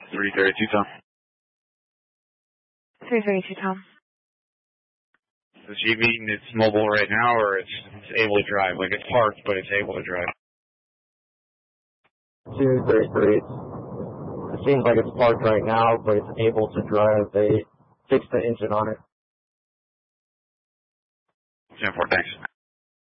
332, Tom. 332, Tom. Is she meeting it's mobile right now, or it's able to drive? Like it's parked, but it's able to drive? 233. It seems like it's parked right now, but it's able to drive. They fixed the engine on it. 10-4, thanks.